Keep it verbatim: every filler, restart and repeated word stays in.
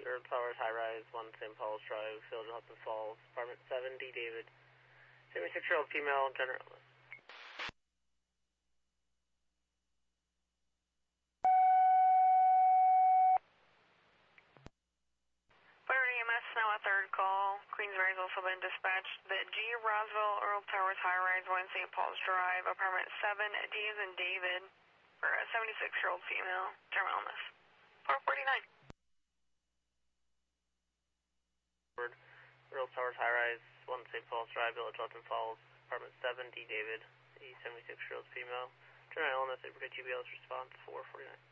Earth Towers, High Rise, one Saint Paul's Drive, Village of Hudson Falls, Apartment seven, D. David, seventy-six-year-old female, general illness. Fire E M S, now a third call. Queensbury has also been dispatched. The G. Roswell, Earl Towers, High Rise, one Saint Paul's Drive, Apartment seven, D as in David, for a seventy-six-year-old female, general illness. four forty-nine. Earl Towers, High Rise, one Saint Paul's Drive, Village of Hudson Falls, Apartment seven, D. David, the seventy-six-year-old female, general illness, A T B L's response, four forty-nine.